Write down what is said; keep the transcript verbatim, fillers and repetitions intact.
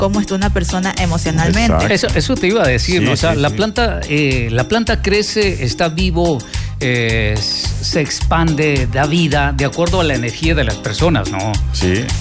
cómo está una persona emocionalmente. Eso, eso te iba a decir, Sí, ¿no? O sea, sí, la sí. planta, eh, la planta crece, está vivo, eh, se expande, da vida de acuerdo a la energía de las personas, ¿no? Sí.